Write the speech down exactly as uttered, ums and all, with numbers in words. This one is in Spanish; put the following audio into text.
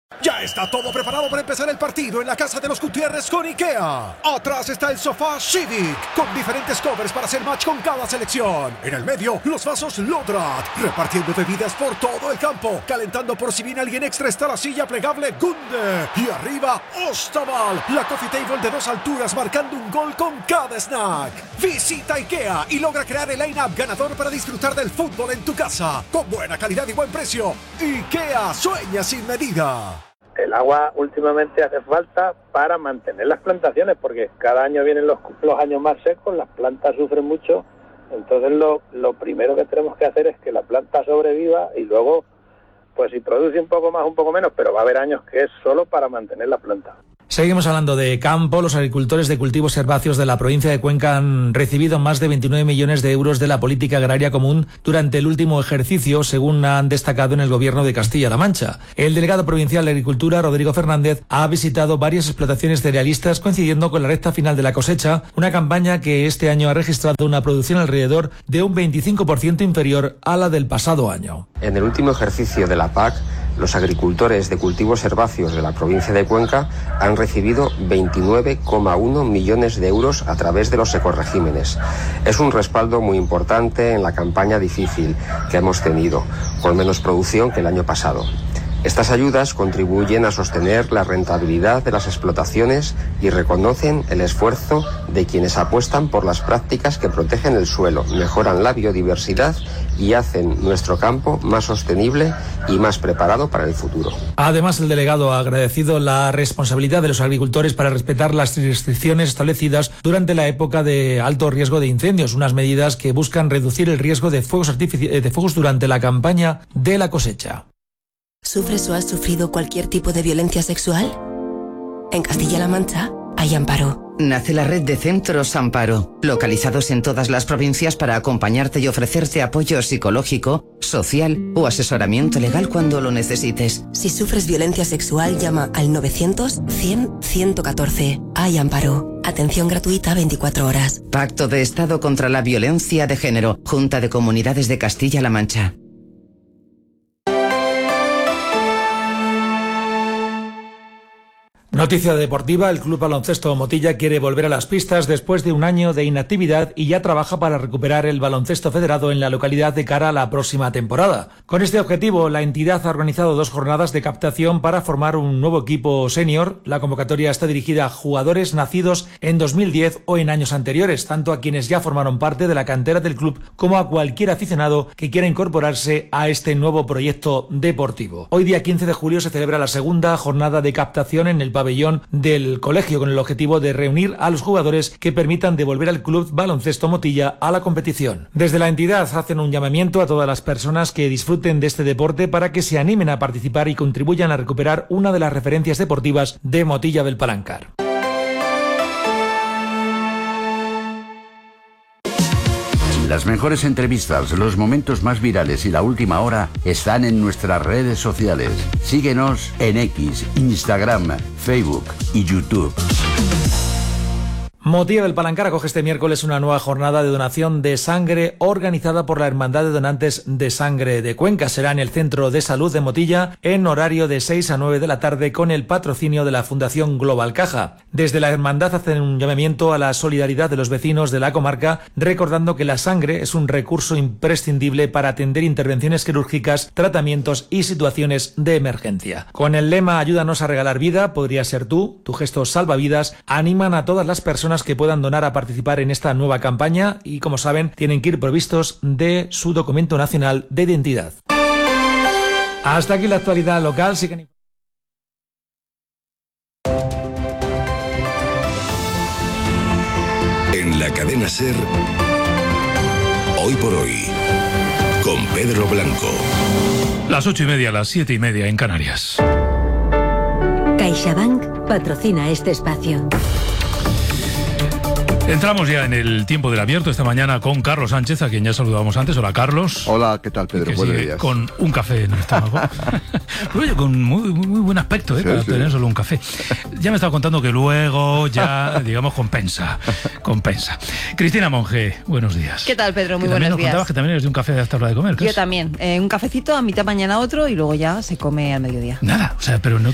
Ya está todo preparado para empezar el partido en la casa de los Gutiérrez con IKEA. Atrás está el sofá Civic, con diferentes covers para hacer match con cada selección. En el medio, los vasos Lodrat, repartiendo bebidas por todo el campo. Calentando por si viene alguien extra está la silla plegable Gunde. Y arriba, Ostaval, la coffee table de dos alturas marcando un gol con cada snack. Visita IKEA y logra crear el line-up ganador para disfrutar del fútbol en tu casa. Con buena calidad y buen precio. IKEA sueña sin medida. El agua últimamente hace falta para mantener las plantaciones, porque cada año vienen los, los años más secos, las plantas sufren mucho, entonces lo, lo primero que tenemos que hacer es que la planta sobreviva y luego, pues si produce un poco más, un poco menos, pero va a haber años que es solo para mantener la planta. Seguimos hablando de campo. Los agricultores de cultivos herbáceos de la provincia de Cuenca han recibido más de veintinueve millones de euros de la política agraria común durante el último ejercicio, según han destacado en el gobierno de Castilla-La Mancha. El delegado provincial de Agricultura, Rodrigo Fernández, ha visitado varias explotaciones cerealistas coincidiendo con la recta final de la cosecha, una campaña que este año ha registrado una producción alrededor de un veinticinco por ciento inferior a la del pasado año. En el último ejercicio de la P A C, los agricultores de cultivos herbáceos de la provincia de Cuenca han recibido veintinueve coma uno millones de euros a través de los ecoregímenes. Es un respaldo muy importante en la campaña difícil que hemos tenido, con menos producción que el año pasado. Estas ayudas contribuyen a sostener la rentabilidad de las explotaciones y reconocen el esfuerzo de quienes apuestan por las prácticas que protegen el suelo, mejoran la biodiversidad y hacen nuestro campo más sostenible y más preparado para el futuro. Además, el delegado ha agradecido la responsabilidad de los agricultores para respetar las restricciones establecidas durante la época de alto riesgo de incendios, unas medidas que buscan reducir el riesgo de fuegos, artifici- de fuegos durante la campaña de la cosecha. ¿Sufres o has sufrido cualquier tipo de violencia sexual? En Castilla-La Mancha hay Amparo. Nace la red de Centros Amparo, localizados en todas las provincias para acompañarte y ofrecerte apoyo psicológico, social o asesoramiento legal cuando lo necesites. Si sufres violencia sexual, llama al novecientos cien ciento catorce. Hay Amparo. Atención gratuita veinticuatro horas. Pacto de Estado contra la Violencia de Género. Junta de Comunidades de Castilla-La Mancha. Noticia deportiva, el Club Baloncesto Motilla quiere volver a las pistas después de un año de inactividad y ya trabaja para recuperar el baloncesto federado en la localidad de cara a la próxima temporada. Con este objetivo, la entidad ha organizado dos jornadas de captación para formar un nuevo equipo senior. La convocatoria está dirigida a jugadores nacidos en dos mil diez o en años anteriores, tanto a quienes ya formaron parte de la cantera del club como a cualquier aficionado que quiera incorporarse a este nuevo proyecto deportivo. Hoy, día quince de julio, se celebra la segunda jornada de captación en el pabellón del colegio con el objetivo de reunir a los jugadores que permitan devolver al Club Baloncesto Motilla a la competición. Desde la entidad hacen un llamamiento a todas las personas que disfruten de este deporte para que se animen a participar y contribuyan a recuperar una de las referencias deportivas de Motilla del Palancar. Las mejores entrevistas, los momentos más virales y la última hora están en nuestras redes sociales. Síguenos en X, Instagram, Facebook y YouTube. Motilla del Palancar acoge este miércoles una nueva jornada de donación de sangre organizada por la Hermandad de Donantes de Sangre de Cuenca. Será en el Centro de Salud de Motilla en horario de seis a nueve de la tarde con el patrocinio de la Fundación Global Caja. Desde la Hermandad hacen un llamamiento a la solidaridad de los vecinos de la comarca, recordando que la sangre es un recurso imprescindible para atender intervenciones quirúrgicas, tratamientos y situaciones de emergencia. Con el lema "Ayúdanos a regalar vida", podría ser tú, tu gesto salva vidas, animan a todas las personas que puedan donar a participar en esta nueva campaña y, como saben, tienen que ir provistos de su documento nacional de identidad. Hasta aquí la actualidad local. Siguen... En la cadena SER, Hoy por Hoy, con Pedro Blanco. Las ocho y media, las siete y media en Canarias. CaixaBank patrocina este espacio. Entramos ya en el tiempo del abierto esta mañana con Carlos Sánchez, a quien ya saludábamos antes. Hola, Carlos. Hola, ¿qué tal, Pedro? Que Buenos sigue días. Con un café en el estómago. Oye, con muy, muy, muy buen aspecto, ¿eh? Sí, para sí. tener solo un café. Ya me estaba contando que luego ya, digamos, compensa. Compensa. Cristina Monge, buenos días. ¿Qué tal, Pedro? Muy Que también buenos nos días. contabas que también eres de un café hasta hora de comer. ¿qué Yo es? también. Eh, un cafecito, a mitad mañana otro y luego ya se come al mediodía. Nada, o sea, pero no